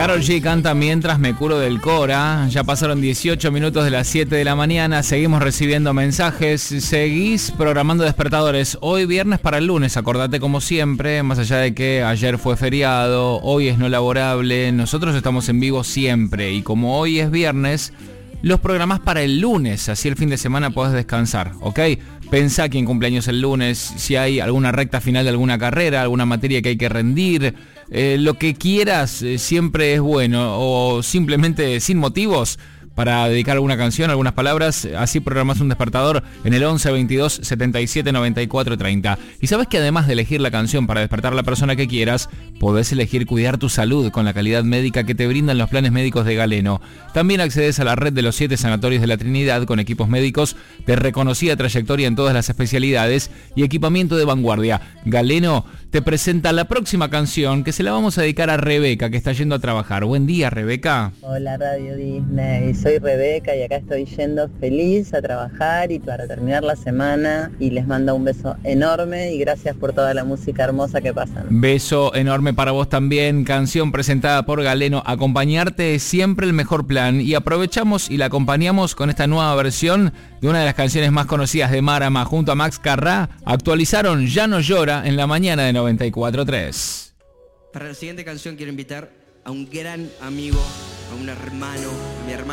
Karol G canta Mientras me curo del Cora. Ya pasaron 18 minutos de las 7 de la mañana. Seguimos recibiendo mensajes. Seguís programando despertadores. Hoy viernes para el lunes. Acordate como siempre, más allá de que ayer fue feriado, hoy es no laborable. Nosotros estamos en vivo siempre. Y como hoy es viernes, los programás para el lunes. Así el fin de semana podés descansar, ¿ok? Pensá quién cumpleaños el lunes, si hay alguna recta final de alguna carrera, alguna materia que hay que rendir. Lo que quieras siempre es bueno, o simplemente sin motivos para dedicar alguna canción, algunas palabras, así programás un despertador en el 11 22 77 94 30. Y sabes que además de elegir la canción para despertar a la persona que quieras, podés elegir cuidar tu salud con la calidad médica que te brindan los planes médicos de Galeno. También accedes a la red de los 7 sanatorios de la Trinidad con equipos médicos de reconocida trayectoria en todas las especialidades y equipamiento de vanguardia. Galeno te presenta la próxima canción que se la vamos a dedicar a Rebeca, que está yendo a trabajar. Buen día, Rebeca. Hola, Radio Disney. Soy Rebeca y acá estoy yendo feliz a trabajar y para terminar la semana. Y les mando un beso enorme y gracias por toda la música hermosa que pasan. Beso enorme para vos también. Canción presentada por Galeno. Acompañarte es siempre el mejor plan. Y aprovechamos y la acompañamos con esta nueva versión de una de las canciones más conocidas de Marama. Junto a Max Carrá actualizaron Ya no llora en la mañana de 94.3. Para la siguiente canción quiero invitar a un gran amigo, a un hermano, a mi hermano